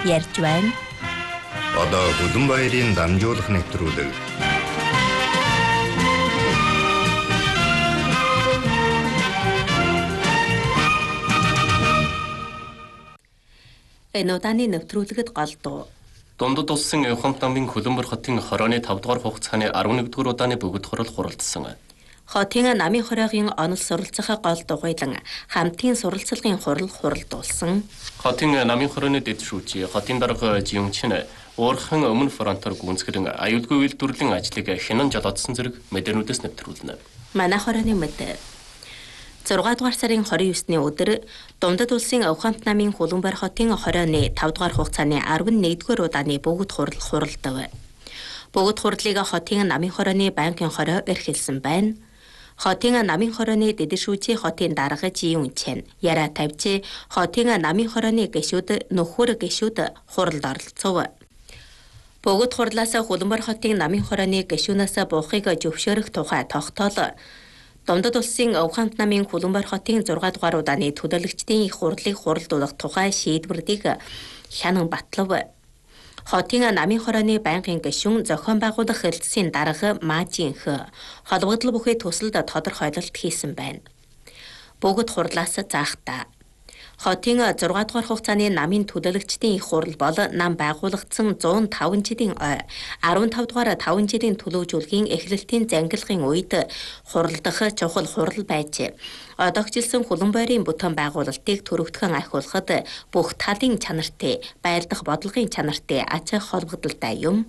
ярьж байна. Одоо Хөдөн баярын дамжуулах нэвтрүүлэг. Энэ удааны нэвтрүүлэгэд гол дуу. Дундад улсын Ухамт намын Хөлбөмбөр хотын хорооны 5 дугаар хугацааны 11-р удааны бүгд хурал хуралдсан. Хотын намын хороогийн онол суралцах гол дугуйлан хамтын суралцлагын хурал хуралдуулсан. Хотын намын хорооны дэд шүүжи хотын дарга Жиөнчин уурхан өмнө фронтоор гүнзгэрэн аюулгүй үйлдвэрлэлийн ажлыг хянан жолоодсон зэрэг мэдээлүүдээс нэвтрүүлнэ. Манай хорооны мэдээ 6 дугаар сарын 29-ний өдөр Дундад улсын Ухамт намын Хөлбөмбөр хотын хорооны 5 дугаар хугацааны 11-р удааны бүгд хурал хуралдав. Бүгд хурлыг хотын намын хорооны банкын хороо эрхэлсэн байна. Хотын намын хорооны дэдэшүүчийн хотын дарга Жиөнчин яриа тавьж хотын намын хорооны гишүүд нөхөр гишүүд хуралд оролцов. Бүгд хурлаас Хөлбөмбөр хотын намын хорооны гишүүнээс буухыг зөвшөөрөх тухай тогтоол Дундад улсын Ухамт намын Хөлбөмбөр хотын 6 дугаар удааны төлөөлөгчдийн их хурлыг хуралдуулах тухай шийдвэрийг хянан батлав. Хотын намын хорооны байнгын гишүүн зохион байгуулах хэлтсийн дарга Мажинх холбогдол бүхий төсөлд тодорхойлолт хийсэн байна. Бүгд хурлаас заахтаа хотын 6 дугаар хугацааны намын төлөөлөгчдийн их хурал бол нам байгуулагдсан 105 жилийн ой 15 дугаар 5 жилийн төлөвжүүлгийн эхлэлтийн зангилгын үед хуралдах чухал хурал байж одоогчлсон Хөлбөмбөрийн бүтээн байгуулалтыг төрөгдгөн ахиулахад бүх талын чанартай байлдах бодлогын чанартай ач холбогдолтой юм.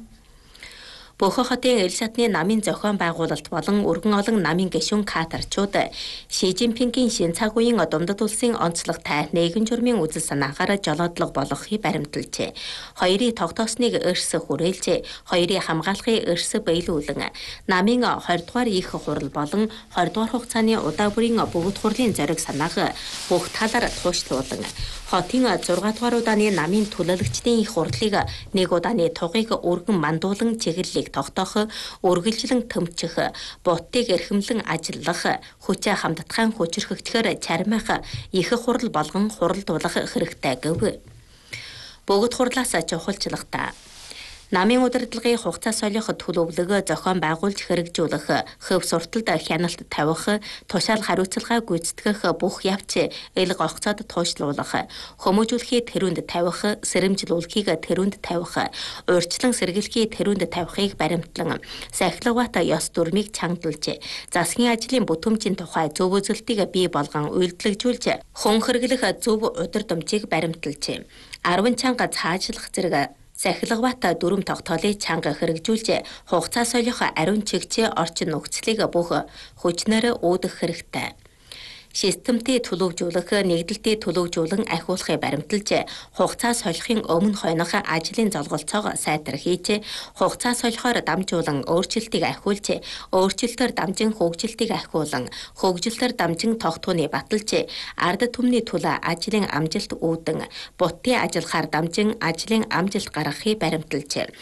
Бүх хотын эл шатны намын зохион байгуулалт болон өргөн олон намын гишүүн кадрчууд Ши Жинпингийн шин цаг үеийн Дундад улсын онцлогтой нийгэм журмын үзэл санаагаар жолоодлого болгохыг баримталжээ. Хоёрын тогтоосныг эрс хүрээлж, хоёрын хамгаалахыг эрс биелүүлэн, намын 20 дугаар их хурал болон 20 дугаар хугацааны удаа бүрийн бүгд хурлын зориг санааг бүх талаар туушлуулан, хотын 6 дугаар удааны намын төлөөлөгчдийн их хурлыг нэг удааны тугыг өргөн мандуулан чиглэлийг тогтоох, үргэлжлэн төмчих, бутыг эрхэмлэн ажиллах, хүчээ хамтдахын хүчрхэгдэхээр чармих их хурал болгон хуралдуулах хэрэгтэй гэв. Бүгд хурлаас чухалчлагта намын удирдлагын хугацаа солих төлөвлөгөө зохион байгуулж хэрэгжүүлэх, хөв сурталд хяналт тавих, тушаал хариуцлага гүйцэтгэх бүх явц ил гогцоод туушлуулах, хүмүүжүүлэхийг тэрүүнд тавих, сэрэмжлүүлэхийг тэрүүнд тавих, урьдчилан сэргийлэхийг тэрүүнд тавихыг баримтлан, сахилгават ёс дүрмийг чангадулж, засгийн ажлын бүтэмжийн тухай зөв үзэлтийг бий болгон үйлдэлжүүлж, хүн хэрэглэх зөв удирдамжийг баримталж, 10 чанга цаашлах зэрэг сахилгават дүрм тогтоолыг чанга хэрэгжүүлж, хугацаа солих ариун чигчээ орчин нөхцөлийг бүх хүчнээр үүдэх хэрэгтэй. Системтэй төлөвжүүлэх, нэгдэлтэй төлөвжүүлэн ахиулахыг баримталж, хугацаа солихын өмнө хойнох ажлын золголцоог сайтар хийж, хугацаа солихоор дамжуулан өөрчлөлтийг ахиулж, өөрчлөлтөөр дамжин хөгжилтийг ахиулан, хөгжилтөөр дамжин тогтооны баталж, ард түмний төлөө ажлын амжилт үүдэн, бутын ажиллахаар дамжин ажлын амжилт гаргахыг баримталж,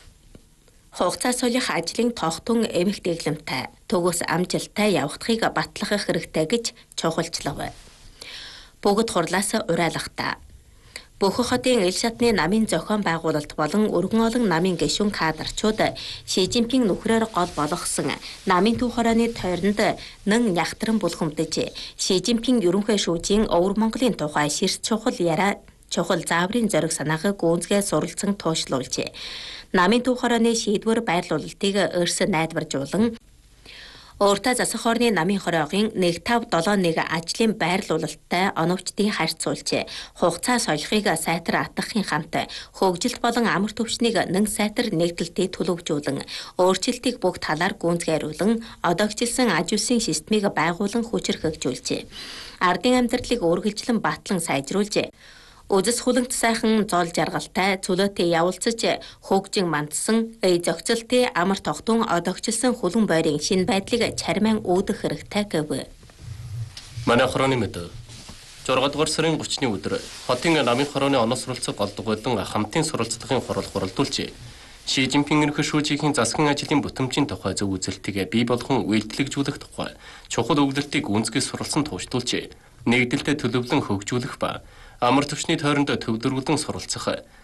хугацаа солих ажлын тогтун эмх дэглэмтэй төгөөс амжилттай явагдахыг батлах хэрэгтэй гэж чухалчлав. Бүгд хурлаас уриалгатаа бүх хотын эл шатны намын зохион байгуулалт болон өргөн олон намын гишүүн кадрчууд Ши Жинпинг нөхрөөр гол болгосон намын төв хорооны тойронд нэн нягтран булхамдаж Ши Жинпинг ерөнхий шүүжийн Өвөр Монголын тухай ширс чухал яриа чухал зааврын зориг санааг гүнзгий суралцсан туушлуулжээ. Намын төв хорооны шийдвэр байрлуулалтыг өрс найдваржуулан өөртөө засах орны намын хороогийн 1571 ажлын байрлуулалттай оновчдын харьцуулж, хугацаа солихыг сайтар атгахын хамт хөгжилт болон амар төвчнийг нэн сайтар нэгдэлтэд төлөвжүүлэн, өөрчлөлтийг бүх талаар гүнзгийрүүлэн, одоогчлсон аж үйлсийн системийг байгуулан хүчрхэгжүүлжээ. Ардын амьдралыг үргэлжлэн батлан сайжруулж, Үзэс хүлэнт сайхан зол жаргалтай цөлөөтэй явуулцаж хөгжин мандсан зохицолтой амар тогтун одоогчлсон хүлэн бойрын шинэ байдлыг чармайн үүдэх хэрэгтэй гэв. Манай хорооны мэдээ 6 дугаар сарын 30-ны өдөр хотын намын хорооны оноо суралцах голдгойлон хамтын суралцлагын хурал хуралдуулж Ши Жинпингийн хөшөөжийн засгийн ажлын бүтэмжийн тухай зөв үзэлтийг бий болгон үйлдэлжүүлэх тухай чухал өгүүлэлтийг гүнзгий суралцсан тууштуулж нэгдэлтэд төлөвлөн хөгжүүлэх ба амар түвшний тойронд төвлөрүүлэн суралцах,